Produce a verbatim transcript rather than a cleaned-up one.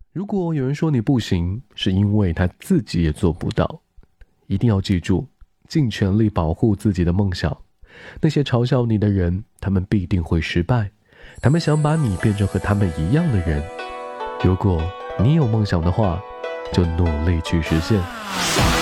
如果有人说你不行，是因为他自己也做不到。一定要记住，尽全力保护自己的梦想。那些嘲笑你的人，他们必定会失败。他们想把你变成和他们一样的人。如果你有梦想的话，就努力去实现。